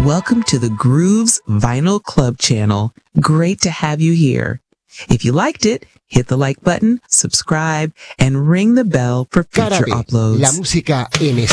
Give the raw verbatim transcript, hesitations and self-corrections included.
Welcome to the Grooves Vinyl Club channel. Great to have you here. If you liked it, hit the like button, subscribe, and ring the bell for future Carabe, uploads. la música en